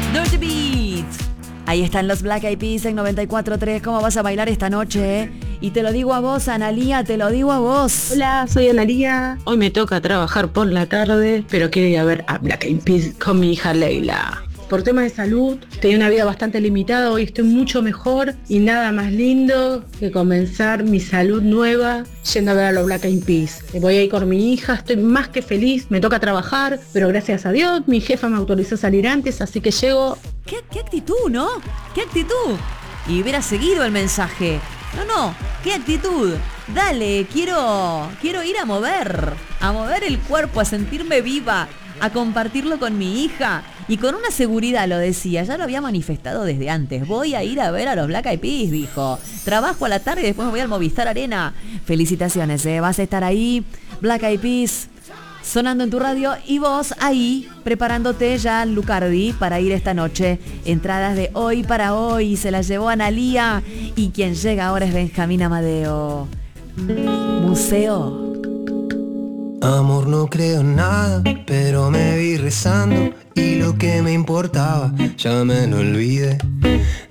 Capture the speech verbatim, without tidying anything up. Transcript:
Dirty Beat. Ahí están los Black Eyed Peas en noventa y cuatro punto tres. ¿Cómo vas a bailar esta noche? Eh? Y te lo digo a vos, Analía, te lo digo a vos. Hola, soy Analía. Hoy me toca trabajar por la tarde, pero quiero ir a ver a Black Eyed Peas con mi hija Leila. Por temas de salud, tenía una vida bastante limitada, hoy estoy mucho mejor y nada más lindo que comenzar mi salud nueva yendo a ver a los Black Eyed Peas. Voy a ir con mi hija, estoy más que feliz, me toca trabajar, pero gracias a Dios mi jefa me autorizó a salir antes, así que llego. ¿Qué, qué actitud, ¿no? ¿Qué actitud? Y hubiera seguido el mensaje. No, no, qué actitud. Dale, quiero, quiero ir a mover, a mover el cuerpo, a sentirme viva, a compartirlo con mi hija. Y con una seguridad lo decía, ya lo había manifestado desde antes. Voy a ir a ver a los Black Eyed Peas, dijo. Trabajo a la tarde y después me voy al Movistar Arena. Felicitaciones, ¿eh? Vas a estar ahí, Black Eyed Peas, sonando en tu radio y vos ahí, preparándote ya, Lucardi, para ir esta noche. Entradas de hoy para hoy, se las llevó Analía y quien llega ahora es Benjamín Amadeo. Museo. Amor, no creo en nada, pero me vi rezando y lo que me importaba ya me lo olvidé.